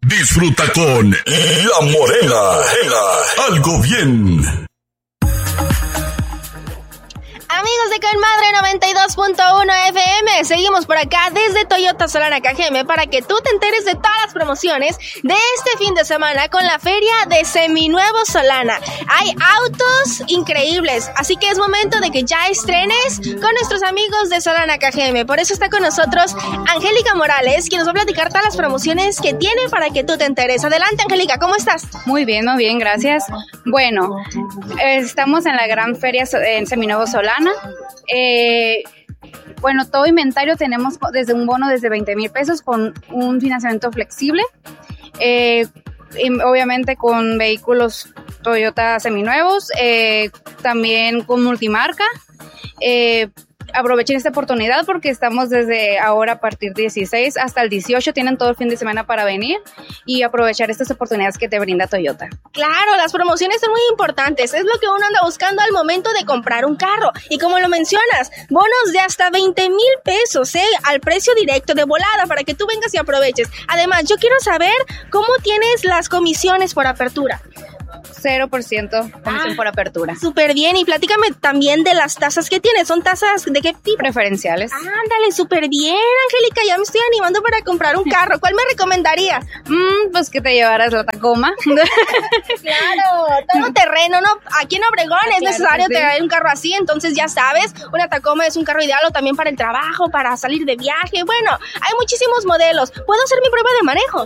Disfruta con La Morena. Algo bien. Amigos de Con Madre 92.1 FM, seguimos por acá desde Toyota Solana KGM para que tú te enteres de todas las promociones de este fin de semana con la feria de Seminuevo Solana. Hay autos increíbles, así que es momento de que ya estrenes con nuestros amigos de Solana KGM. Por eso está con nosotros Angélica Morales, quien nos va a platicar todas las promociones que tiene para que tú te enteres. Adelante, Angélica, ¿cómo estás? Muy bien, gracias. Bueno, estamos en la gran feria en Seminuevo Solana. Bueno, todo inventario tenemos desde un bono desde 20,000 pesos con un financiamiento flexible, obviamente con vehículos Toyota seminuevos, también con multimarca. Aprovechen esta oportunidad porque estamos desde ahora a partir del 16 hasta el 18, tienen todo el fin de semana para venir y aprovechar estas oportunidades que te brinda Toyota. Claro, las promociones son muy importantes, es lo que uno anda buscando al momento de comprar un carro. Y como lo mencionas, bonos de hasta 20,000 pesos, al precio directo de volada para que tú vengas y aproveches. Además, yo quiero saber cómo tienes las comisiones por apertura. 0% comisión por apertura. Súper bien, y platícame también de las tasas que tienes. ¿Son tasas de qué tipo? Preferenciales. Ándale, súper bien, Angélica, ya me estoy animando para comprar un carro. ¿Cuál me recomendarías? Pues que te llevaras la Tacoma. Claro, todo terreno, ¿no? Aquí en Obregón es necesario tener un carro así, entonces ya sabes, una Tacoma es un carro ideal o también para el trabajo, para salir de viaje. Bueno, hay muchísimos modelos. ¿Puedo hacer mi prueba de manejo?